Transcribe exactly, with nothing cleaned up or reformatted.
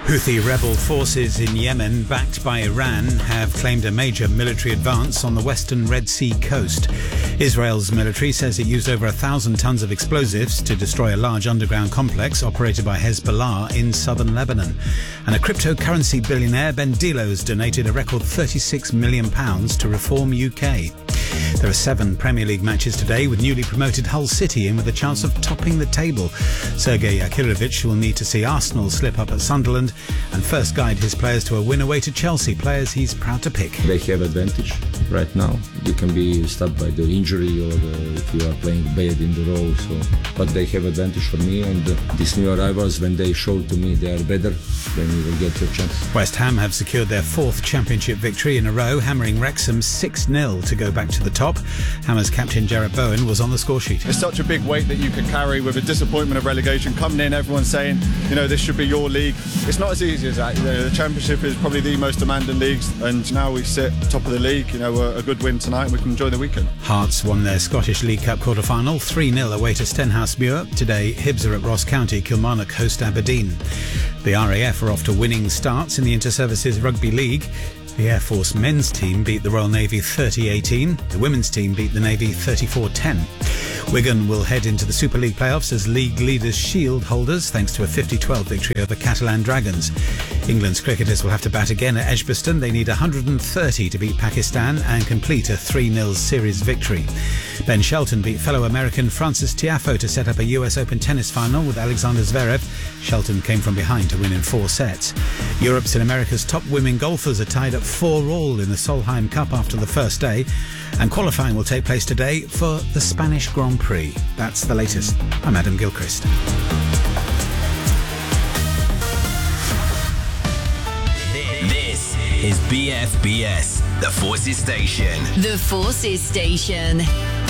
Houthi rebel forces in Yemen, backed by Iran, have claimed a major military advance on the western Red Sea coast. Israel's military says it used over a thousand tons of explosives to destroy a large underground complex operated by Hezbollah in southern Lebanon. And a cryptocurrency billionaire, Ben Delos, donated a record thirty-six million pounds to Reform U K. There are seven Premier League matches today, with newly promoted Hull City in with a chance of topping the table. Sergei Akilovic will need to see Arsenal slip up at Sunderland and first guide his players to a win away to Chelsea, players he's proud to pick. They have advantage right now. You can be stopped by the injury or the, if you are playing bad in the role. So, but they have advantage for me, and uh, these new arrivals, when they show to me they are better, then you will get your chance. West Ham have secured their fourth championship victory in a row, hammering Wrexham six nil to go back to the top. Hammer's captain Jarrett Bowen was on the score sheet. It's such a big weight that you can carry with a disappointment of relegation coming in, everyone saying, you know, this should be your league. It's not as easy as that. You know, the Championship is probably the most demanding leagues, and now we sit top of the league. You know, a good win tonight and we can enjoy the weekend. Hearts won their Scottish League Cup quarter-final three nil away to Stenhousemuir. Today, Hibs are at Ross County, Kilmarnock host Aberdeen. The R A F are off to winning starts in the Inter-Services Rugby League. The Air Force men's team beat the Royal Navy thirty eighteen. The women's team beat the Navy thirty-four ten. Wigan will head into the Super League playoffs as league leaders shield holders thanks to a fifty twelve victory over Catalan Dragons. England's cricketers will have to bat again at Edgbaston. They need one hundred thirty to beat Pakistan and complete a three nil series victory. Ben Shelton beat fellow American Francis Tiafoe to set up a U S Open tennis final with Alexander Zverev. Shelton came from behind to win in four sets. Europe's and America's top women golfers are tied at four all in the Solheim Cup after the first day, and qualifying will take place today for the Spanish Grand Prix. That's the latest. I'm Adam Gilchrist. This is B F B S, the Forces Station. The Forces Station.